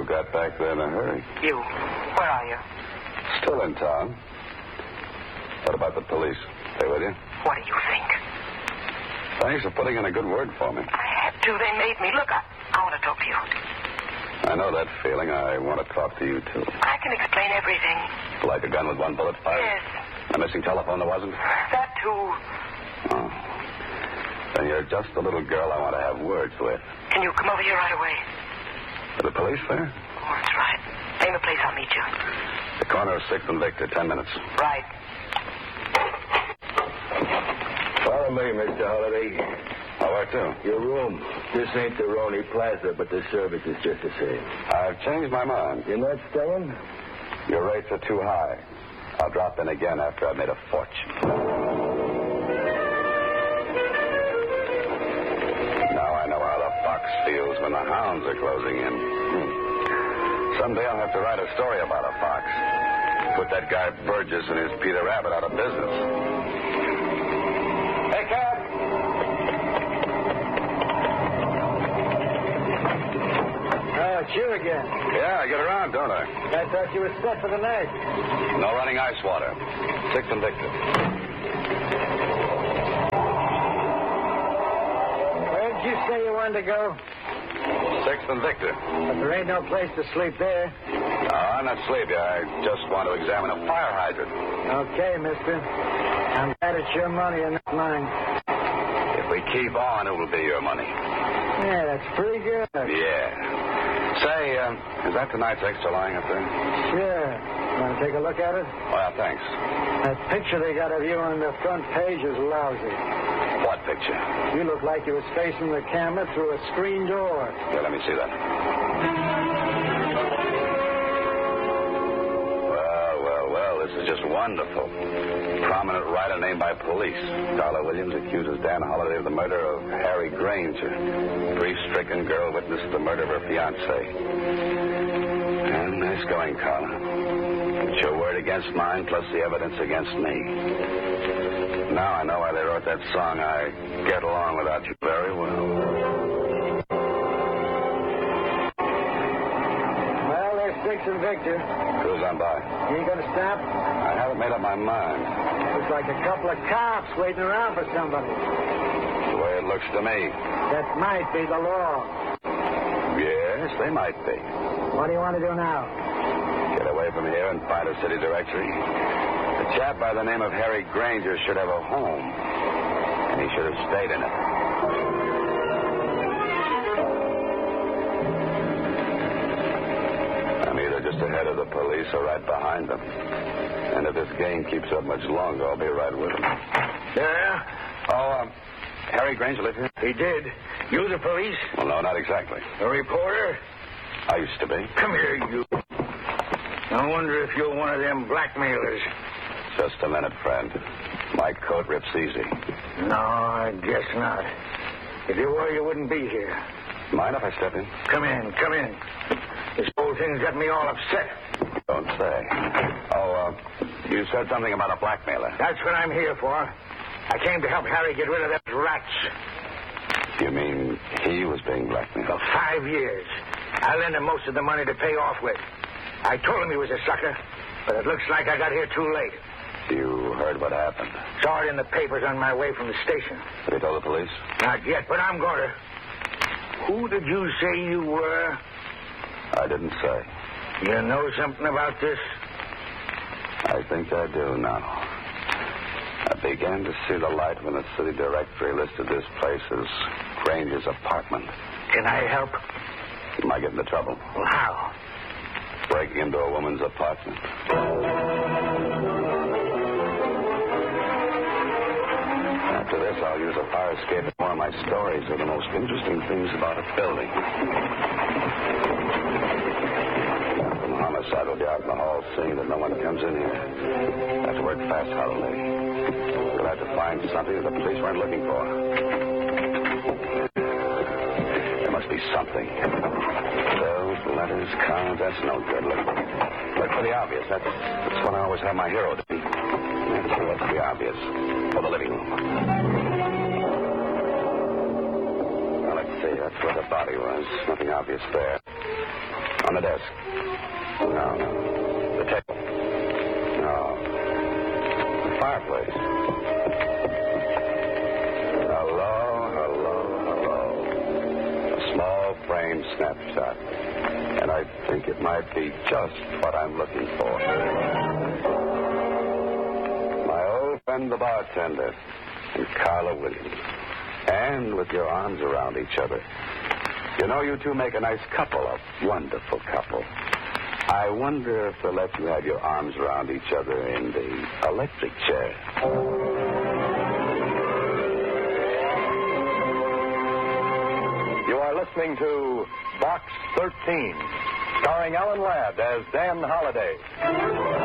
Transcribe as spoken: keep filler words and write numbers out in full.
got back there in a hurry. You. Where are you? Still in town. What about the police? They with you? What do you think? Thanks for putting in a good word for me. I had to. They made me. Look, I, I want to talk to you. I know that feeling. I want to talk to you, too. I can explain everything. Like a gun with one bullet fired? Yes. A missing telephone there wasn't? That, too. Oh. Then you're just the little girl I want to have words with. Can you come over here right away? Are the police there? Oh, that's right. Name a place, I'll meet you. The corner of sixth and Victor, ten minutes. Right. Follow me, Mister Holliday. Oh, where to? Your room. This ain't the Roney Plaza, but the service is just the same. I've changed my mind. You're not staying? Your rates are too high. I'll drop in again after I've made a fortune. Now I know how the fox feels when the hounds are closing in. Hmm. Someday I'll have to write a story about a fox. Put that guy Burgess and his Peter Rabbit out of business. Hey, Cap! Oh, it's you again. Yeah, I get around, don't I? I thought you were set for the night. No running ice water. Sixth and Victor. Where did you say you wanted to go? Sixth and Victor. But there ain't no place to sleep there. No, I'm not sleepy. I just want to examine a fire hydrant. Okay, mister. I'm glad it's your money and not mine. If we keep on, it will be your money. Yeah, that's pretty good. Yeah. Say, um, is that tonight's extra lying up there? Sure. Want to take a look at it? Well, thanks. That picture they got of you on the front page is lousy. What picture? You look like you was facing the camera through a screen door. Yeah, let me see that. Well, well, well, this is just wonderful. Prominent writer named by police. Darla Williams accuses Dan Holliday of the murder of Harry Granger. Grief-stricken girl witnessed the murder of her fiancé. And nice going, Carla. It's your word against mine, plus the evidence against me. Now I know why they wrote that song, I Get Along Without You very well. Well, there's Six and Victor. Cruise on by. You ain't gonna stop? I haven't made up my mind. Looks like a couple of cops waiting around for somebody. The way it looks to me. That might be the law. Yes, they might be. What do you want to do now? Get away from here and find a city directory. A chap by the name of Harry Granger should have a home. And he should have stayed in it. I'm either just ahead of the police or right behind them. And if this game keeps up much longer, I'll be right with them. Yeah? Oh, um, Harry Granger live here? He did. You the police? Well, no, not exactly. A reporter? I used to be. Come here, you. I wonder if you're one of them blackmailers. Just a minute, friend. My coat rips easy. No, I guess not. If you were, you wouldn't be here. Mind if I step in? Come in, come in. This whole thing's got me all upset. Don't say. Oh, uh, you said something about a blackmailer. That's what I'm here for. I came to help Harry get rid of those rats. You mean he was being blackmailed? For five years. I lent him most of the money to pay off with. I told him he was a sucker, but it looks like I got here too late. You heard what happened? Saw it in the papers on my way from the station. Have you told the police? Not yet, but I'm going to. Who did you say you were? I didn't say. You know something about this? I think I do now. I began to see the light when the city directory listed this place as Granger's apartment. Can I help? You might get into trouble. Well, how? Breaking into a woman's apartment. After this, I'll use a fire escape in one of my stories of the most interesting things about a building. From homicide will be out in the hall seeing that no one comes in here. I have to work fast, Holliday. We'll have to find something that the police weren't looking for. There must be something. Those letters, cards, that's no good. Look, look for the obvious. That's, that's what I always have my hero do. Let's see what's the obvious. For the living room. Well, let's see. That's where the body was. Nothing obvious there. On the desk. No, no. The table. No. The fireplace. Hello, hello, hello. A small frame snapshot. And I think it might be just what I'm looking for. My old friend, the bartender, and Carla Williams. And with your arms around each other. You know, you two make a nice couple, a wonderful couple. I wonder if they'll let you have your arms around each other in the electric chair. You are listening to Box thirteen, starring Alan Ladd as Dan Holliday.